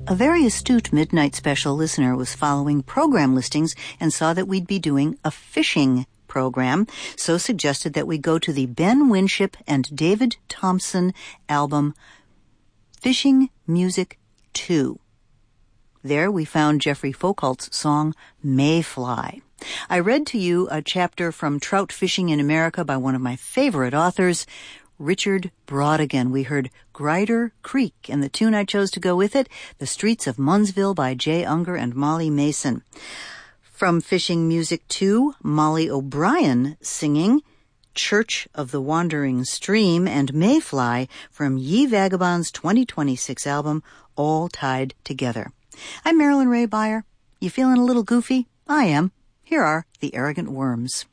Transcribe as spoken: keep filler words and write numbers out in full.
A very astute Midnight Special listener was following program listings and saw that we'd be doing a fishing program, so suggested that we go to the Ben Winship and David Thompson album, Fishing Music two. There we found Jeffrey Foucault's song, Mayfly. I read to you a chapter from Trout Fishing in America by one of my favorite authors, Richard Brautigan. We heard Grider Creek, and the tune I chose to go with it, The Streets of Munnsville by Jay Unger and Molly Mason. From Fishing Music two, Molly O'Brien singing Church of the Wandering Stream and Mayfly from Ye Vagabonds' twenty twenty-six album, All Tied Together. I'm Marilyn Ray Beyer. You feeling a little goofy? I am. Here are the Arrogant Worms.